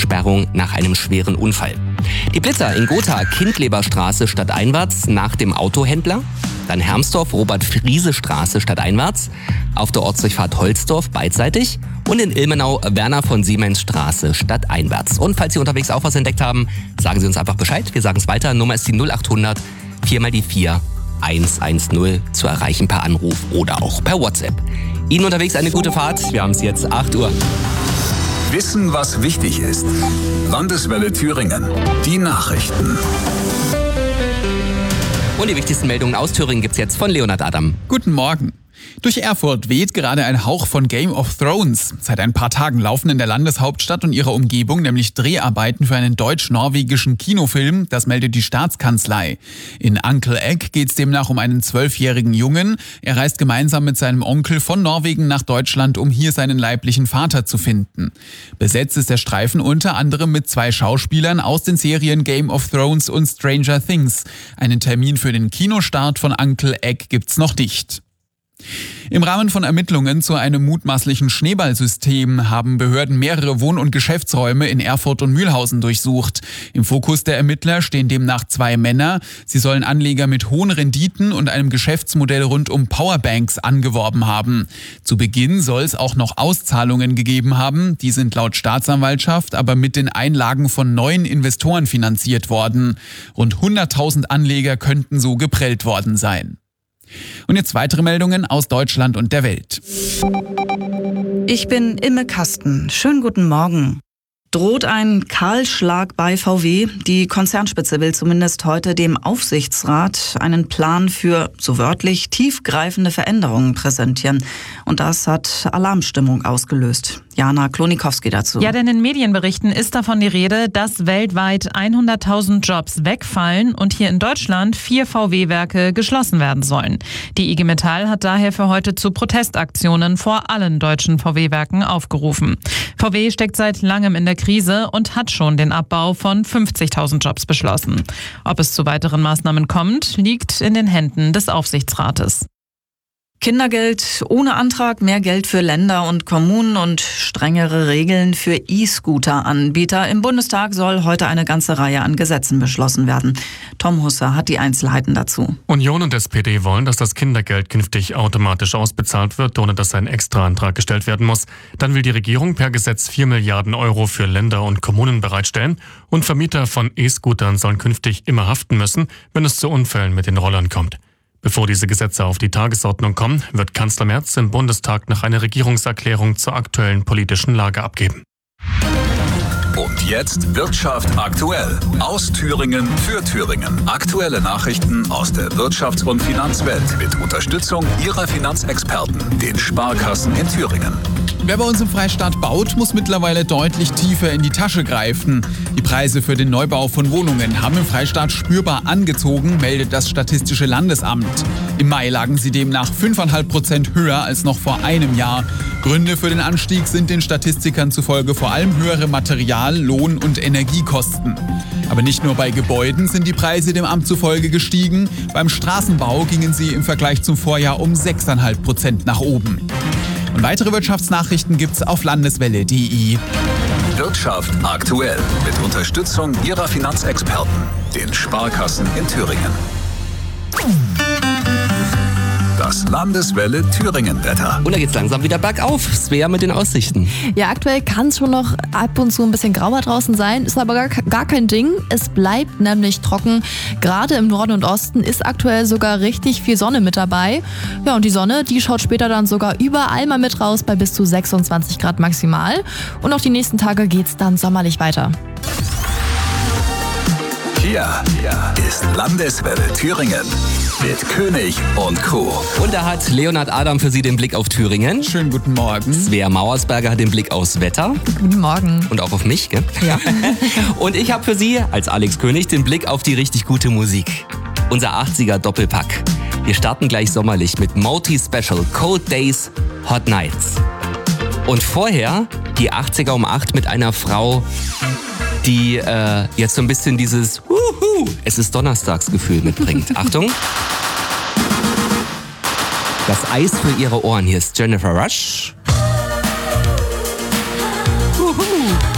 Ausgangssperrung nach einem schweren Unfall. Die Blitzer in Gotha, Kindleberstraße stadteinwärts nach dem Autohändler. Dann Hermsdorf, Robert-Friese-Straße stadteinwärts. Auf der Ortsdurchfahrt Holzdorf beidseitig. Und in Ilmenau, Werner von Siemens Straße stadteinwärts. Und falls Sie unterwegs auch was entdeckt haben, sagen Sie uns einfach Bescheid. Wir sagen es weiter. Nummer ist die 0800 4 mal die 4 110 zu erreichen per Anruf oder auch per WhatsApp. Ihnen unterwegs eine gute Fahrt. Wir haben es jetzt 8 Uhr. Wissen, was wichtig ist. Landeswelle Thüringen. Die Nachrichten. Und die wichtigsten Meldungen aus Thüringen gibt's jetzt von Leonhard Adam. Guten Morgen. Durch Erfurt weht gerade ein Hauch von Game of Thrones. Seit ein paar Tagen laufen in der Landeshauptstadt und ihrer Umgebung nämlich Dreharbeiten für einen deutsch-norwegischen Kinofilm, das meldet die Staatskanzlei. In Uncle Egg geht's demnach um einen 12-jährigen Jungen. Er reist gemeinsam mit seinem Onkel von Norwegen nach Deutschland, um hier seinen leiblichen Vater zu finden. Besetzt ist der Streifen unter anderem mit 2 Schauspielern aus den Serien Game of Thrones und Stranger Things. Einen Termin für den Kinostart von Uncle Egg gibt's noch nicht. Im Rahmen von Ermittlungen zu einem mutmaßlichen Schneeballsystem haben Behörden mehrere Wohn- und Geschäftsräume in Erfurt und Mühlhausen durchsucht. Im Fokus der Ermittler stehen demnach 2 Männer. Sie sollen Anleger mit hohen Renditen und einem Geschäftsmodell rund um Powerbanks angeworben haben. Zu Beginn soll es auch noch Auszahlungen gegeben haben. Die sind laut Staatsanwaltschaft aber mit den Einlagen von neuen Investoren finanziert worden. Rund 100.000 Anleger könnten so geprellt worden sein. Und jetzt weitere Meldungen aus Deutschland und der Welt. Ich bin Imme Kasten. Schönen guten Morgen. Droht ein Kahlschlag bei VW? Die Konzernspitze will zumindest heute dem Aufsichtsrat einen Plan für, so wörtlich, tiefgreifende Veränderungen präsentieren. Und das hat Alarmstimmung ausgelöst. Jana Klonikowski dazu. Ja, denn in Medienberichten ist davon die Rede, dass weltweit 100.000 Jobs wegfallen und hier in Deutschland 4 VW-Werke geschlossen werden sollen. Die IG Metall hat daher für heute zu Protestaktionen vor allen deutschen VW-Werken aufgerufen. VW steckt seit langem in der Krise und hat schon den Abbau von 50.000 Jobs beschlossen. Ob es zu weiteren Maßnahmen kommt, liegt in den Händen des Aufsichtsrates. Kindergeld ohne Antrag, mehr Geld für Länder und Kommunen und strengere Regeln für E-Scooter-Anbieter. Im Bundestag soll heute eine ganze Reihe an Gesetzen beschlossen werden. Tom Husser hat die Einzelheiten dazu. Union und SPD wollen, dass das Kindergeld künftig automatisch ausbezahlt wird, ohne dass ein Extraantrag gestellt werden muss. Dann will die Regierung per Gesetz 4 Milliarden Euro für Länder und Kommunen bereitstellen. Und Vermieter von E-Scootern sollen künftig immer haften müssen, wenn es zu Unfällen mit den Rollern kommt. Bevor diese Gesetze auf die Tagesordnung kommen, wird Kanzler Merz im Bundestag noch eine Regierungserklärung zur aktuellen politischen Lage abgeben. Und jetzt Wirtschaft aktuell. Aus Thüringen für Thüringen. Aktuelle Nachrichten aus der Wirtschafts- und Finanzwelt mit Unterstützung Ihrer Finanzexperten, den Sparkassen in Thüringen. Wer bei uns im Freistaat baut, muss mittlerweile deutlich tiefer in die Tasche greifen. Die Preise für den Neubau von Wohnungen haben im Freistaat spürbar angezogen, meldet das Statistische Landesamt. Im Mai lagen sie demnach 5,5% höher als noch vor einem Jahr. Gründe für den Anstieg sind den Statistikern zufolge vor allem höhere Material-, Lohn- und Energiekosten. Aber nicht nur bei Gebäuden sind die Preise dem Amt zufolge gestiegen. Beim Straßenbau gingen sie im Vergleich zum Vorjahr um 6,5% nach oben. Und weitere Wirtschaftsnachrichten gibt's auf landeswelle.de. Wirtschaft aktuell mit Unterstützung Ihrer Finanzexperten, den Sparkassen in Thüringen. Das Landeswelle Thüringen-Wetter. Und da geht's langsam wieder bergauf. Svea mit den Aussichten. Ja, aktuell kann es schon noch ab und zu ein bisschen grauer draußen sein, ist aber gar kein Ding. Es bleibt nämlich trocken. Gerade im Norden und Osten ist aktuell sogar richtig viel Sonne mit dabei. Ja, und die Sonne, die schaut später dann sogar überall mal mit raus bei bis zu 26 Grad maximal. Und auch die nächsten Tage geht's dann sommerlich weiter. Hier ist Landeswelle Thüringen mit König und Co. Und da hat Leonhard Adam für Sie den Blick auf Thüringen. Schönen guten Morgen. Svea Mauersberger hat den Blick aufs Wetter. Guten Morgen. Und auch auf mich, gell? Ja. Und ich habe für Sie als Alex König den Blick auf die richtig gute Musik. Unser 80er Doppelpack. Wir starten gleich sommerlich mit Moti Special, Cold Days, Hot Nights. Und vorher die 80er um 8 mit einer Frau, die jetzt so ein bisschen dieses es ist Donnerstagsgefühl mitbringt. Achtung! Das Eis für Ihre Ohren. Hier ist Jennifer Rush.